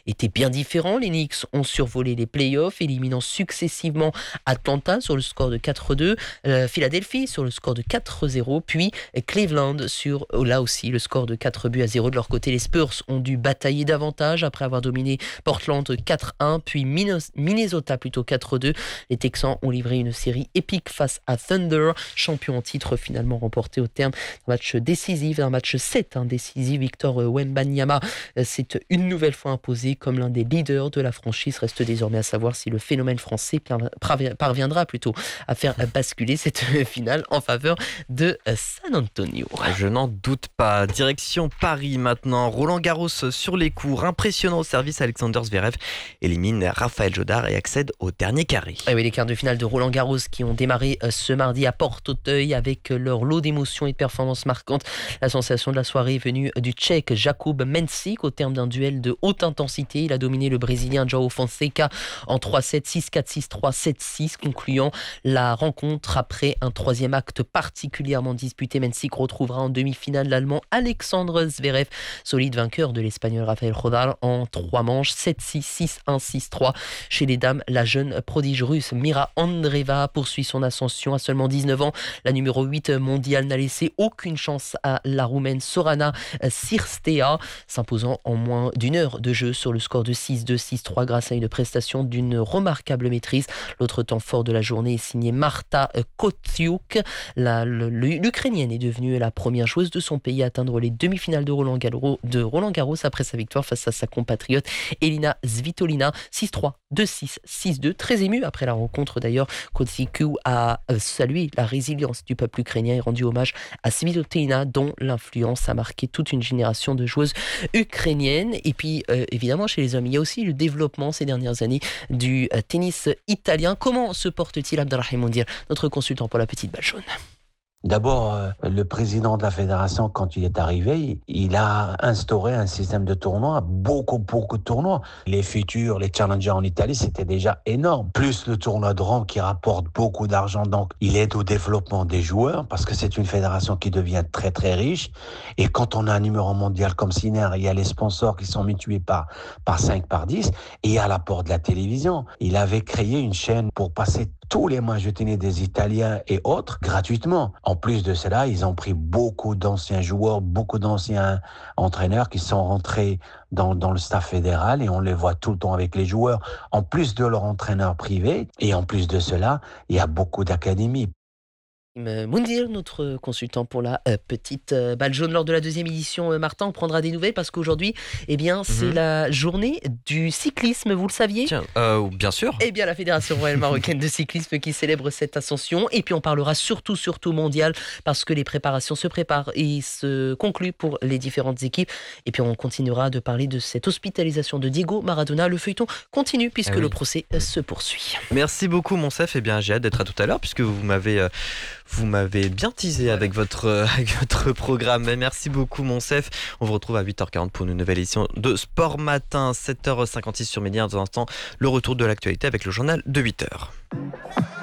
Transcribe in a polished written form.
étaient bien différents. Les Knicks ont survolé les playoffs, éliminant successivement Atlanta sur le score de 4-2, Philadelphie sur le score de 4-0, puis Cleveland sur, là aussi, le score de 4-0. De leur côté, les Spurs ont dû batailler davantage après avoir dominé Portland 4-1, puis Minnesota plutôt 4-2. Les Texans ont livré une série épique face à Thunder, champion en titre finalement remporté au terme d'un match décisif, d'un match 7 décisif. Victor Wembanyama s'est une nouvelle fois imposé comme l'un des leaders de la franchise. Reste désormais à savoir si le phénomène français parviendra plutôt à faire basculer cette finale en faveur de San Antonio. Je n'en doute pas. Direction Paris maintenant. Roland Garros sur les cours. Impressionnant au service, Alexander Zverev élimine Raphaël Jodard et accède au dernier carré. Et oui, les quarts de finale de Roland Garros qui ont démarré ce mardi à Porte-Auteuil avec leur lot d'émotions et de performances marquantes. La sensation de la soirée est venue du Tchèque Jakub Mensik au terme d'un duel de haute intensité. Il a dominé le Brésilien João Fonseca en 3-7, 6-4, 6-3, 7-6, concluant la rencontre après un troisième acte particulièrement disputé. Mensik retrouvera en demi-finale l'Allemand Alexandre Zverev, solide vainqueur de l'Espagnol Rafael Jodar en 3 manches, 7-6, 6-1, 6-3. Chez les dames, la jeune prodige russe Mira Andreeva poursuit son ascension à seulement 19 ans. La numéro 8 mondiale n'a laissé aucune chance à la Roumaine Sorana Cirstea, s'imposant en moins d'une heure de jeu sur le score de 6-2, 6-3 grâce à une prestation d'une remarquable maîtrise. L'autre temps fort de la journée est signé Marta Kostyuk. L'Ukrainienne est devenue la première joueuse de son pays à atteindre les demi-finales de Roland Garros après sa victoire face à sa compatriote Elina Svitolina, 6-3, 2-6, 6-2. Très ému après la rencontre d'ailleurs, Kostyuk a salué la résilience du peuple ukrainien et rendu hommage à Svitolina dont l'influence a marqué toute une génération de joueuses ukrainiennes. Et puis évidemment chez les hommes, il y a aussi le développement ces dernières années du tennis italien. Comment se porte-t-il Abdelrahim Mondir, notre consultant pour la petite balle jaune? D'abord, le président de la fédération, quand il est arrivé, il a instauré un système de tournois, beaucoup de tournois. Les futurs, les challengers en Italie, c'était déjà énorme. Plus le tournoi de Rome qui rapporte beaucoup d'argent, donc il aide au développement des joueurs parce que c'est une fédération qui devient très très riche. Et quand on a un numéro mondial comme Sinner, il y a les sponsors qui sont mutués par 5, par 10, et il y a l'apport de la télévision. Il avait créé une chaîne pour passer tous les matchs de tennis des Italiens et autres gratuitement. En plus de cela, ils ont pris beaucoup d'anciens joueurs, beaucoup d'anciens entraîneurs qui sont rentrés dans le staff fédéral et on les voit tout le temps avec les joueurs, en plus de leur entraîneur privé. Et en plus de cela, il y a beaucoup d'académies. Moundir, notre consultant pour la petite balle jaune lors de la deuxième édition. Martin, on prendra des nouvelles parce qu'aujourd'hui, eh bien, c'est la journée du cyclisme, vous le saviez? Tiens, bien sûr. Eh bien, la Fédération royale marocaine de cyclisme qui célèbre cette ascension. Et puis, on parlera surtout mondial parce que les préparations se préparent et se concluent pour les différentes équipes. Et puis, on continuera de parler de cette hospitalisation de Diego Maradona. Le feuilleton continue puisque le procès se poursuit. Merci beaucoup, Monsef. Eh bien, j'ai hâte d'être à tout à l'heure puisque vous m'avez bien teasé avec votre programme. Merci beaucoup, Monsef. On vous retrouve à 8h40 pour une nouvelle édition de Sport Matin, 7h56 sur Média. Dans un instant, le retour de l'actualité avec le journal de 8h.